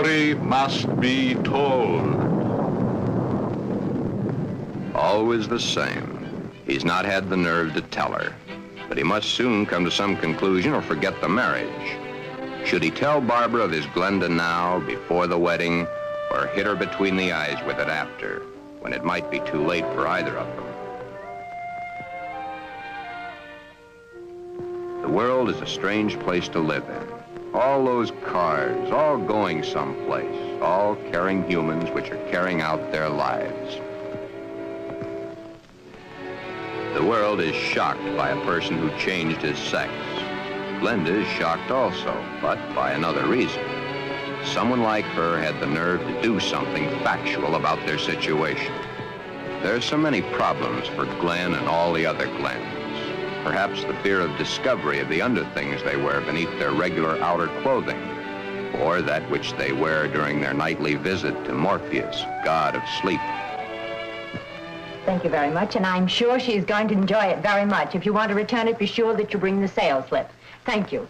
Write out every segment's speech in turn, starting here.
story must be told. Always the same. He's not had the nerve to tell her, but he must soon come to some conclusion or forget the marriage. Should he tell Barbara of his Glenda now, before the wedding, or hit her between the eyes with it after, when it might be too late for either of them? The world is a strange place to live in. All those cars, all going someplace, all carrying humans which are carrying out their lives. The world is shocked by a person who changed his sex. Glenda is shocked also, but by another reason. Someone like her had the nerve to do something factual about their situation. There are so many problems for Glenn and all the other Glens. Perhaps the fear of discovery of the underthings they wear beneath their regular outer clothing, or that which they wear during their nightly visit to Morpheus, god of sleep. Thank you very much, and I'm sure she's going to enjoy it very much. If you want to return it, be sure that you bring the sales slip. Thank you.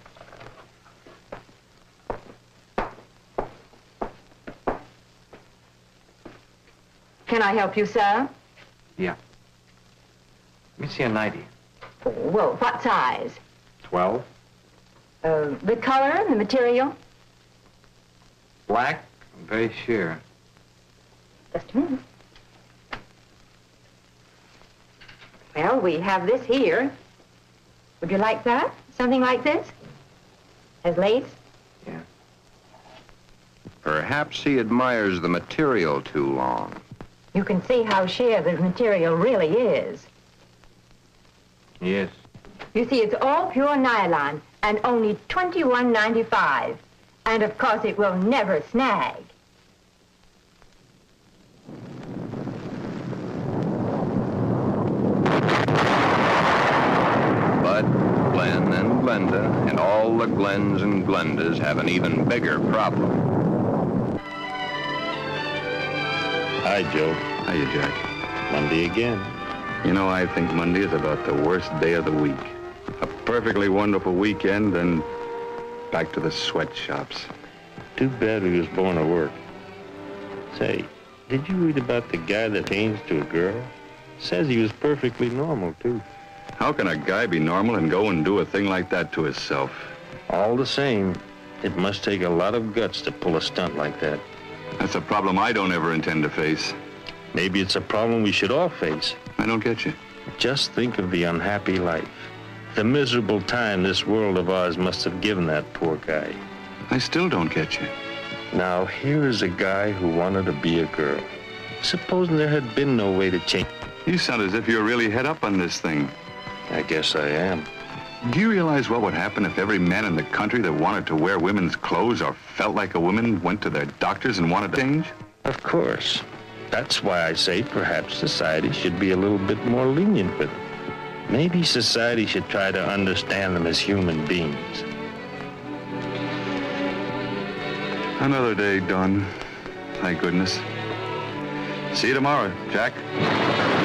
Can I help you, sir? Yeah. Let me see a 90. Well, what size? 12. The color, the material? Black? I'm very sure. Just a minute. Well, we have this here. Would you like that? Something like this? Has lace? Yeah. Perhaps he admires the material too long. You can see how sheer the material really is. Yes. You see, it's all pure nylon and only $21.95. And of course, it will never snag. But Glenn and Glenda and all the Glens and Glendas have an even bigger problem. Hi, Joe. Hiya, Jack. Monday again. You know, I think Monday is about the worst day of the week. A perfectly wonderful weekend, and back to the sweatshops. Too bad he was born to work. Say, did you read about the guy that aims to a girl? Says he was perfectly normal, too. How can a guy be normal and go and do a thing like that to himself? All the same, it must take a lot of guts to pull a stunt like that. That's a problem I don't ever intend to face. Maybe it's a problem we should all face. I don't get you. Just think of the unhappy life. The miserable time this world of ours must have given that poor guy. I still don't get you. Now, here is a guy who wanted to be a girl. Supposing there had been no way to change. You sound as if you're really head up on this thing. I guess I am. Do you realize what would happen if every man in the country that wanted to wear women's clothes or felt like a woman went to their doctors and wanted to change? Of course. That's why I say perhaps society should be a little bit more lenient with them. Maybe society should try to understand them as human beings. Another day done. Thank goodness. See you tomorrow, Jack.